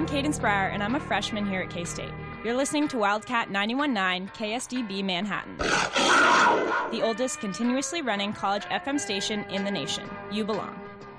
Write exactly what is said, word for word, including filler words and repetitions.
I'm Cadence Breyer, and I'm a freshman here at K-State. You're listening to Wildcat ninety-one point nine K S D B Manhattan, the oldest continuously running college F M station in the nation. You belong.